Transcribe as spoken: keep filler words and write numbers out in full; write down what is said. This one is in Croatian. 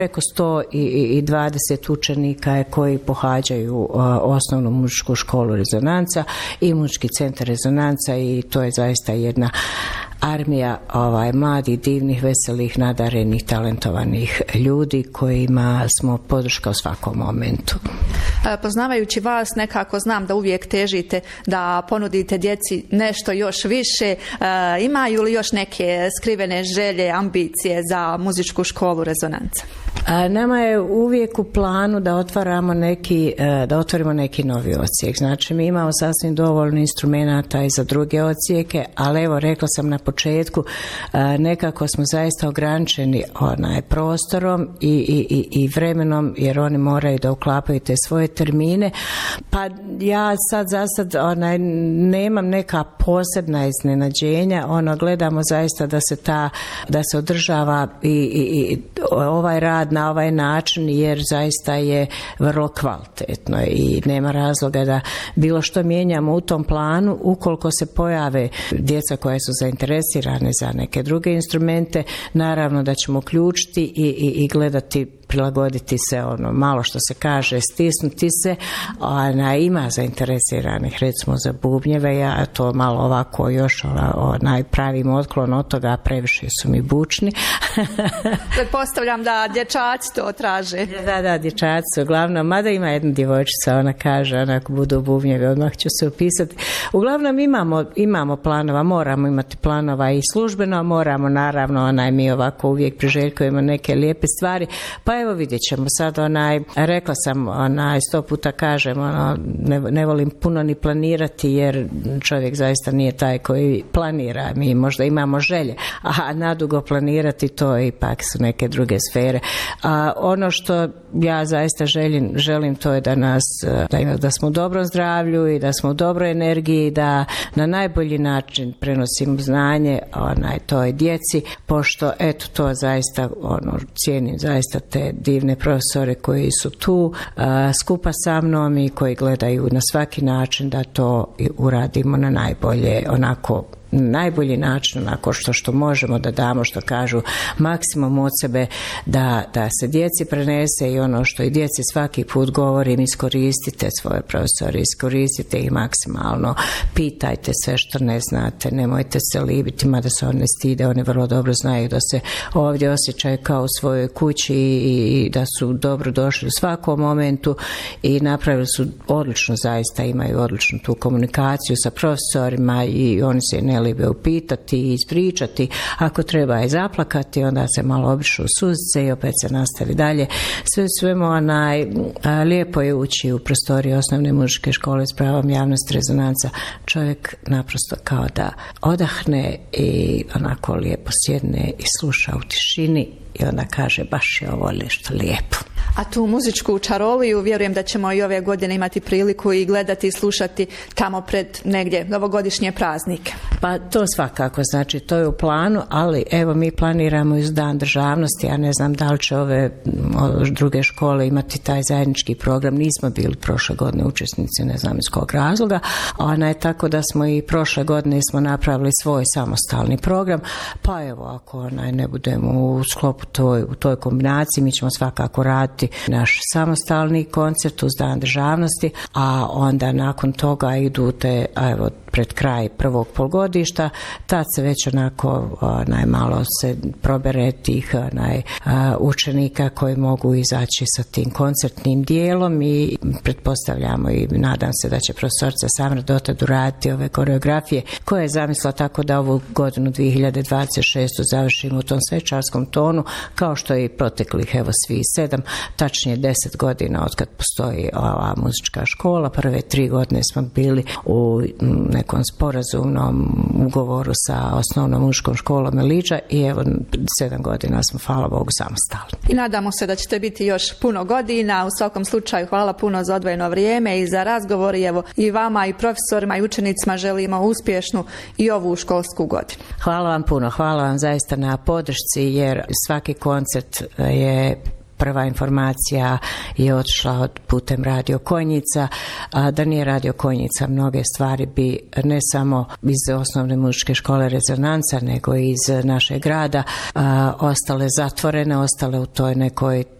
Preko sto dvadeset učenika je koji pohađaju osnovnu muzičku školu Rezonanca i muzički centar Rezonanca i to je zaista jedna armija ovaj, mladih, divnih, veselih, nadarenih, talentovanih ljudi kojima smo podrška u svakom momentu. Poznavajući vas, nekako znam da uvijek težite da ponudite djeci nešto još više. Imaju li još neke skrivene želje, ambicije za muzičku školu Rezonanca? A nama je uvijek u planu da otvaramo neki, da otvorimo neki novi odsjek. Znači mi imamo sasvim dovoljno instrumenata i za druge odsjeke, ali evo rekla sam na početku, nekako smo zaista ograničeni onaj prostorom i, i, i, i vremenom, jer oni moraju da uklapaju te svoje termine. Pa ja sad za sad onaj, nemam neka posebna iznenađenja, ono gledamo zaista da se ta, da se održava i, i, i ovaj rad na ovaj način, jer zaista je vrlo kvalitetno i nema razloga da bilo što mijenjamo u tom planu. Ukoliko se pojave djeca koja su zainteresirane za neke druge instrumente, naravno da ćemo uključiti i, i, i gledati, prilagoditi se, ono malo što se kaže, stisnuti se. Ona ima zainteresiranih recimo za bubnjeve, ja to malo ovako još onaj pravim otklon od toga, previše su mi bučni. Pretpostavljam da dječaci to traže. Da, da, dječaci su uglavnom, mada ima jedna djevojčica, ona kaže, ona ako budu bubnjevi, odmah ću se upisati. Uglavnom imamo, imamo planova, moramo imati planova i službeno, moramo naravno, onaj mi ovako uvijek priželjkujemo neke lijepe stvari, pa evo vidjet ćemo sad, onaj, rekla sam, onaj, sto puta kažem, ono, ne, ne volim puno ni planirati, jer čovjek zaista nije taj koji planira, mi možda imamo želje, a nadugo planirati to ipak su neke druge sfere. A ono što ja zaista želim, želim to je da nas, da, da smo u dobrom zdravlju i da smo u dobroj energiji, da na najbolji način prenosimo znanje onaj, toj djeci, pošto eto to zaista ono, cijenim zaista te divne profesore koji su tu a, skupa sa mnom i koji gledaju na svaki način da to uradimo na najbolje, onako najbolji način, onako što, što možemo da damo, što kažu, maksimum od sebe, da, da se djeci prenese i ono što i djeci svaki put govorim, iskoristite svoje profesore, iskoristite ih maksimalno, pitajte sve što ne znate, nemojte se libiti, mada se oni ne stide, oni vrlo dobro znaju da se ovdje osjećaju kao u svojoj kući i, i da su dobro došli u svakom momentu i napravili su odlično, zaista imaju odličnu tu komunikaciju sa profesorima i oni se ne libe upitati i ispričati, ako treba je zaplakati, onda se malo obrišu suzice i opet se nastavi dalje. Sve svemu onaj, a, lijepo je ući u prostoriji osnovne muzičke škole s pravom javnosti Rezonanca. Čovjek naprosto kao da odahne i onako lijepo sjedne i sluša u tišini i onda kaže baš je ovo nešto lijepo. A tu muzičku čaroliju vjerujem da ćemo i ove godine imati priliku i gledati i slušati tamo pred negdje novogodišnje praznike. Pa to svakako, znači to je u planu, ali evo mi planiramo iz Dan državnosti, ja ne znam da li će ove druge škole imati taj zajednički program, nismo bili prošle godine učesnici, ne znam iz kog razloga, ona je tako da smo i prošle godine smo napravili svoj samostalni program, pa evo ako onaj ne budemo u sklopu toj, u toj kombinaciji, mi ćemo svakako raditi naš samostalni koncert uz Dan državnosti, a onda nakon toga idu te, evo, pred kraj prvog polgodišta, tad se već onako najmalo se probere tih onaj, učenika koji mogu izaći sa tim koncertnim dijelom i pretpostavljamo i nadam se da će profesorica Samra dotad uraditi ove koreografije koje je zamislila tako da ovu godinu dvije hiljade dvadeset šeste završimo u tom svečarskom tonu, kao što je i proteklih evo svi sedam, tačnije deset godina od kad postoji ova muzička škola. Prve tri godine smo bili u nekom sporazumnom ugovoru sa osnovnom muzičkom školom Eliđa i evo sedam godina smo, hvala Bogu, samostalni. I nadamo se da ćete biti još puno godina. U svakom slučaju hvala puno za odvojeno vrijeme i za razgovor i evo i vama i profesorima i učenicima želimo uspješnu i ovu školsku godinu. Hvala vam puno, hvala vam zaista na podršci jer svaki koncert je prva informacija je otišla od putem Radio Konjica, a da nije Radio Konjica mnoge stvari bi ne samo iz osnovne muzičke škole Rezonanca nego i iz našeg grada a, ostale zatvorene, ostale u toj nekoj